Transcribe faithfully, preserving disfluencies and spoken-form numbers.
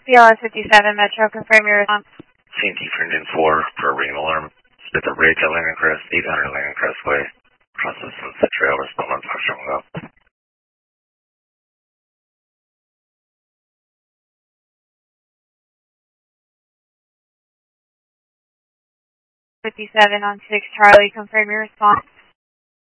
B L S fifty-seven Metro, confirm your response. C M T Frinton four for a ring alarm. Spit the bridge at Landing Crest, eight hundred Landing Crest Way. Process Sunset Trail, respond on Foxtrot Go. fifty-seven on six Charlie, confirm your response.